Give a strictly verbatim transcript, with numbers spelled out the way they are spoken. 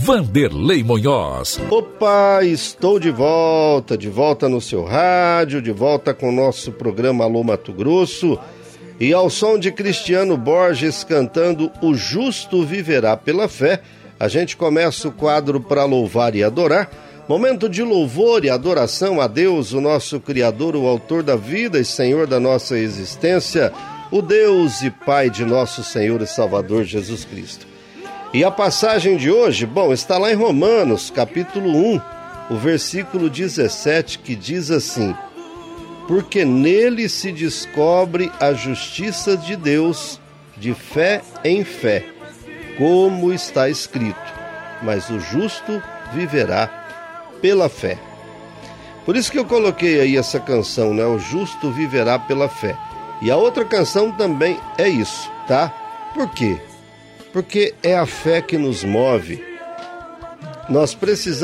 Vanderlei Monhós. Opa, estou de volta, de volta no seu rádio, de volta com o nosso programa Alô Mato Grosso. E ao som de Cristiano Borges cantando O Justo Viverá pela Fé, a gente começa o quadro para louvar e adorar. Momento de louvor e adoração a Deus, o nosso Criador, o autor da vida e Senhor da nossa existência, o Deus e Pai de nosso Senhor e Salvador Jesus Cristo. E a passagem de hoje, bom, está lá em Romanos, capítulo um, o versículo dezessete, que diz assim: porque nele se descobre a justiça de Deus de fé em fé, como está escrito, mas o justo viverá pela fé. Por isso que eu coloquei aí essa canção, né? O justo viverá pela fé. E a outra canção também é isso, tá? Por quê? Porque é a fé que nos move. Nós precisamos